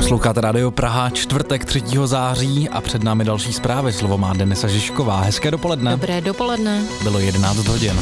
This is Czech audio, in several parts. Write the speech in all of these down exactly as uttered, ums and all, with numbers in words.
Posloucháte Rádio Praha, čtvrtek třetího září a před námi další zprávy. Slovo má Denisa Žižková. Hezké dopoledne. Dobré dopoledne. Bylo jedenáct hodin.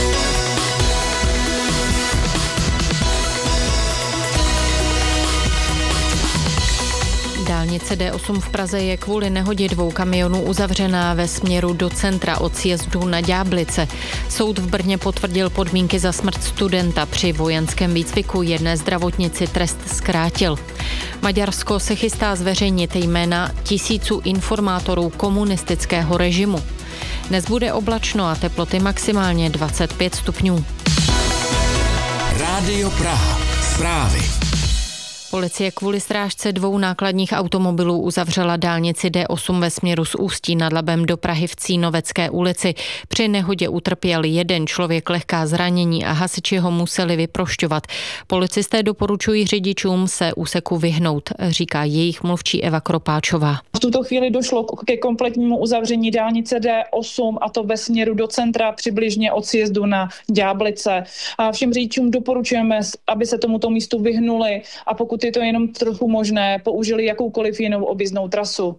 Dálnice D osm v Praze je kvůli nehodě dvou kamionů uzavřená ve směru do centra od sjezdu na Ďáblice. Soud v Brně potvrdil podmínky za smrt studenta při vojenském výcviku. Jedné zdravotnici trest zkrátil. Maďarsko se chystá zveřejnit jména tisíců informátorů komunistického režimu. Dnes bude oblačno a teploty maximálně dvacet pět stupňů. Rádio Praha. Zprávy. Policie kvůli srážce dvou nákladních automobilů uzavřela dálnici D osm ve směru z Ústí nad Labem do Prahy v Cínovecké ulici. Při nehodě utrpěl jeden člověk lehká zranění a hasiči ho museli vyprošťovat. Policisté doporučují řidičům se úseku vyhnout, říká jejich mluvčí Eva Kropáčová. V tuto chvíli došlo ke kompletnímu uzavření dálnice D osm, a to ve směru do centra přibližně od sjezdu na Ďáblice. A všem řidičům doporučujeme, aby se tomuto místu vyhnuli a pokud je to jenom trochu možné, použili jakoukoliv jinou objízdnou trasu.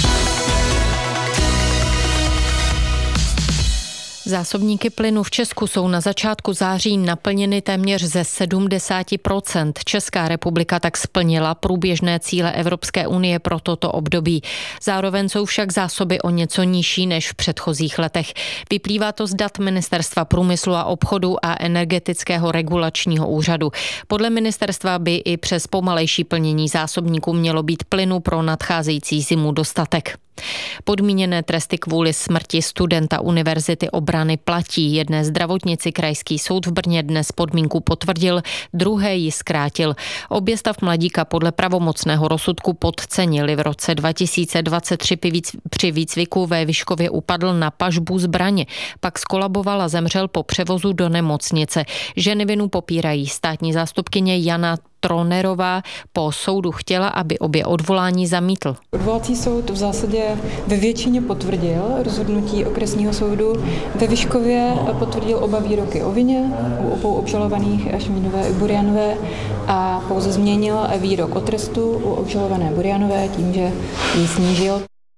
Zásobníky plynu v Česku jsou na začátku září naplněny téměř ze sedmdesát procent. Česká republika tak splnila průběžné cíle Evropské unie pro toto období. Zároveň jsou však zásoby o něco nižší než v předchozích letech. Vyplývá to z dat Ministerstva průmyslu a obchodu a Energetického regulačního úřadu. Podle ministerstva by i přes pomalejší plnění zásobníků mělo být plynu pro nadcházející zimu dostatek. Podmíněné tresty kvůli smrti studenta Univerzity obrany platí. Jedné zdravotnici krajský soud v Brně dnes podmínku potvrdil, druhé ji zkrátil. Obě stav mladíka podle pravomocného rozsudku podcenili. V roce dva tisíce dvacet tři při výcviku ve Vyškově upadl na pažbu zbraně. Pak skolaboval a zemřel po převozu do nemocnice. Ženy vinu popírají. Státní zástupkyně Jana Tronerová po soudu chtěla, aby obě odvolání zamítl. Odvolací soud v zásadě ve většině potvrdil rozhodnutí okresního soudu. Ve Vyškově potvrdil oba výroky o vině u obou obžalovaných Šmídové i Burianové a pouze změnil výrok o trestu u obžalované Burianové tím, že ji snížil.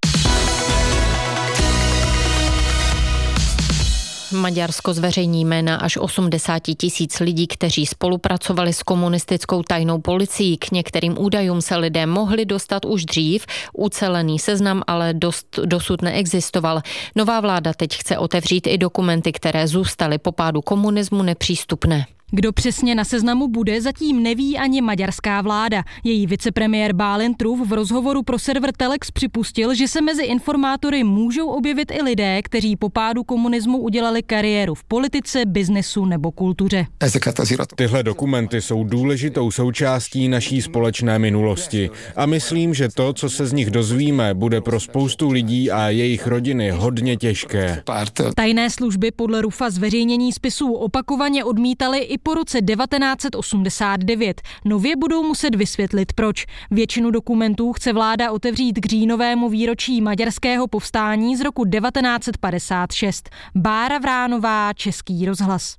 Maďarsko zveřejní jména až osmdesát tisíc lidí, kteří spolupracovali s komunistickou tajnou policií. K některým údajům se lidé mohli dostat už dřív, ucelený seznam ale dost, dosud neexistoval. Nová vláda teď chce otevřít i dokumenty, které zůstaly po pádu komunismu nepřístupné. Kdo přesně na seznamu bude, zatím neví ani maďarská vláda. Její vicepremiér Bálint Truff v rozhovoru pro server Telex připustil, že se mezi informátory můžou objevit i lidé, kteří po pádu komunismu udělali kariéru v politice, biznesu nebo kultuře. Tyhle dokumenty jsou důležitou součástí naší společné minulosti a myslím, že to, co se z nich dozvíme, bude pro spoustu lidí a jejich rodiny hodně těžké. Tajné služby podle Ruffa zveřejnění spisů opakovaně odmítaly i po roce devatenáct set osmdesát devět. Nově budou muset vysvětlit proč. Většinu dokumentů chce vláda otevřít k říjnovému výročí maďarského povstání z roku devatenáct set padesát šest. Bára Vránová, Český rozhlas.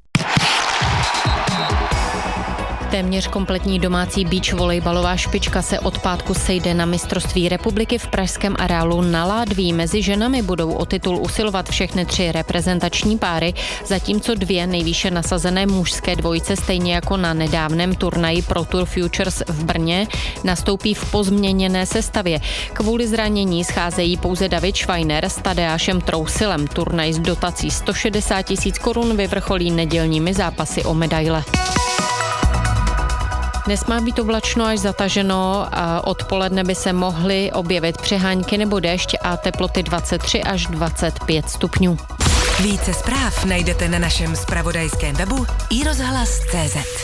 Téměř kompletní domácí beach volejbalová špička se od pátku sejde na mistrovství republiky v pražském areálu na Ládví. Mezi ženami budou o titul usilovat všechny tři reprezentační páry, zatímco dvě nejvýše nasazené mužské dvojice, stejně jako na nedávném turnaji Pro Tour Futures v Brně, nastoupí v pozměněné sestavě. Kvůli zranění scházejí pouze David Schweiner s Tadeášem Trousilem. Turnaj s dotací sto šedesát tisíc korun vyvrcholí nedělními zápasy o medaile. Dnes má být oblačno až zataženo a odpoledne by se mohly objevit přehánky nebo déšť a teploty dvacet tři až dvacet pět stupňů. Více zpráv najdete na našem zpravodajském webu i rozhlas tečka cé zet.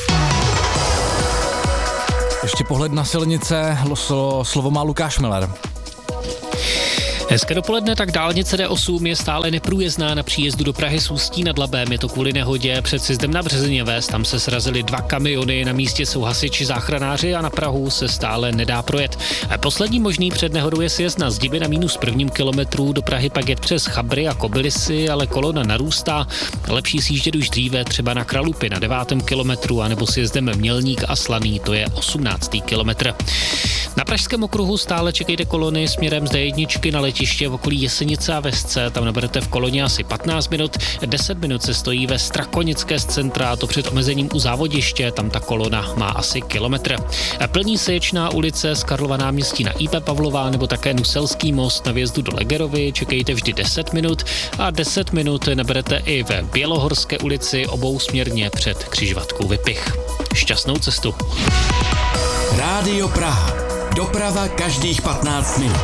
Ještě pohled na silnice, slovo má Lukáš Miller. Hezké dopoledne, tak dálnice D osm je stále neprůjezdná na příjezdu do Prahy z Ústí nad Labem. Je to kvůli nehodě před sjezdem na Březiněves. Tam se srazily dva kamiony, na místě jsou hasiči záchranáři a na Prahu se stále nedá projet. A poslední možný před nehodou je sjezd na Zdiby na minus prvním kilometru. Do Prahy pak jet přes Chabry a Kobylisy, ale kolona narůstá. Lepší sjíždět už dříve, třeba na Kralupy na devátém kilometru, anebo sjezdem Mělník a Slaný, to je osmnáctý kilometr. Na pražském okruhu stále čekejte kolony směrem z D jedna na letiště v okolí Jesenice a Vesce, tam naberete v koloně asi patnáct minut, deset minut se stojí ve Strakonické z centra, to před omezením u Závodiště, tam ta kolona má asi kilometr. Plní se Ječná ulice z Karlova náměstí na I P Pavlova nebo také Nuselský most na vjezdu do Legerovy, čekejte vždy deset minut a deset minut naberete i ve Bělohorské ulici obousměrně před křižovatkou Vypich. Šťastnou cestu. Rádio Praha. Doprava každých patnáct minut.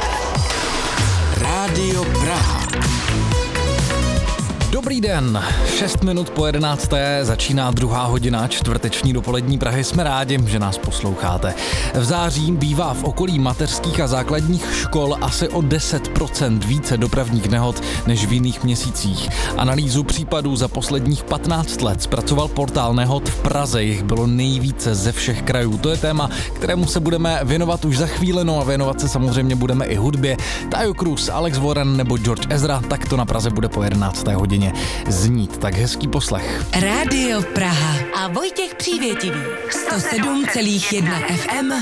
Rádio Praha. Dobrý den, šest minut po jedenácté začíná druhá hodina čtvrteční dopolední Prahy. Jsme rádi, že nás posloucháte. V září bývá v okolí mateřských a základních škol asi o deset procent více dopravních nehod než v jiných měsících. Analýzu případů za posledních patnáct let zpracoval portál Nehod v Praze. Jich bylo nejvíce ze všech krajů. To je téma, kterému se budeme věnovat už za chvíli, no a věnovat se samozřejmě budeme i hudbě. Tayo Cruz, Alex Warren nebo George Ezra, tak to na Praze bude po jedenácté hodině znít. Tak hezký poslech. Rádio Praha a Vojtěch Přívětivý. sto sedm celá jedna F M